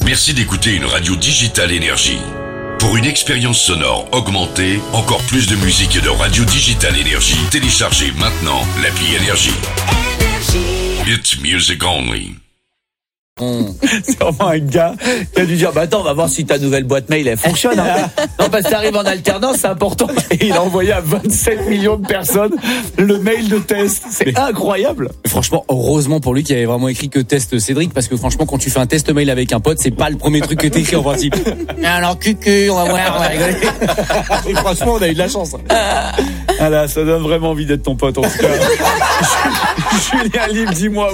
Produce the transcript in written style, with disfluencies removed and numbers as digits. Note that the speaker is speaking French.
Merci d'écouter une radio Digital Énergie. Pour une expérience sonore augmentée, encore plus de musique et de radio Digital Énergie, téléchargez maintenant l'appli Énergie. It's music only. C'est vraiment un gars qui a dû dire attends, on va voir si ta nouvelle boîte mail elle fonctionne. Hein. Non, parce que t'arrives en alternance, c'est important. Et il a envoyé à 27 millions de personnes le mail de test. C'est incroyable. Franchement, heureusement pour lui qu'il avait vraiment écrit que test Cédric, parce que franchement, quand tu fais un test mail avec un pote, c'est pas le premier truc que t'écris en principe. Alors cucu, on va voir, on va rigoler. Et franchement, on a eu de la chance. Ah là, ça donne vraiment envie d'être ton pote en tout cas. Julien Libre, dis-moi.